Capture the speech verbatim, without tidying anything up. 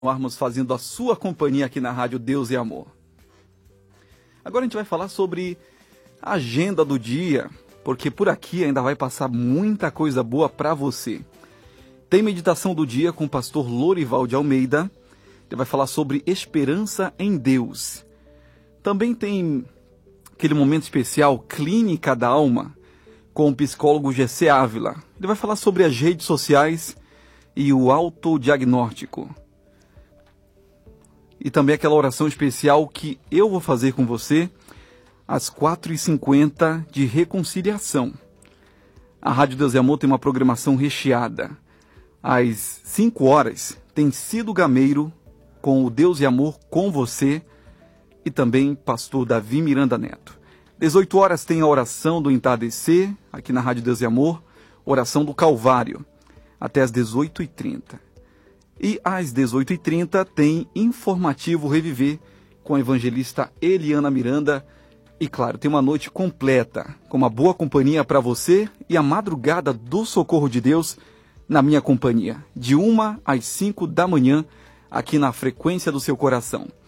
continuarmos fazendo a sua companhia aqui na Rádio Deus e Amor. Agora a gente vai falar sobre a agenda do dia, porque por aqui ainda vai passar muita coisa boa para você. Tem meditação do dia com o pastor Lorival de Almeida. Ele vai falar sobre esperança em Deus. Também tem aquele momento especial, Clínica da Alma, com o psicólogo G C Ávila. Ele vai falar sobre as redes sociais e o autodiagnóstico. E também aquela oração especial que eu vou fazer com você às quatro e cinquenta de reconciliação. A Rádio Deus e Amor tem uma programação recheada. Às cinco horas tem Cido Gameiro com o Deus e Amor com você e também pastor Davi Miranda Neto. dezoito horas tem a oração do entardecer aqui na Rádio Deus e Amor, oração do Calvário, até às dezoito e trinta. E às dezoito e trinta tem Informativo Reviver com a evangelista Eliana Miranda. E claro, tem uma noite completa, com uma boa companhia para você e a madrugada do Socorro de Deus na minha companhia, de uma às cinco da manhã, aqui na frequência do seu coração.